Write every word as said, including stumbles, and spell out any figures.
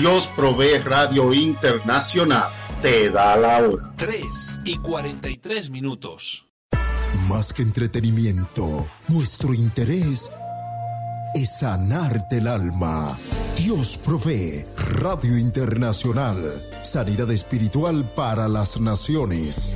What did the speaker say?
Dios Provee Radio Internacional te da la hora. tres y cuarenta y tres minutos. Más que entretenimiento, nuestro interés es sanarte el alma. Dios Provee Radio Internacional. Sanidad espiritual para las naciones.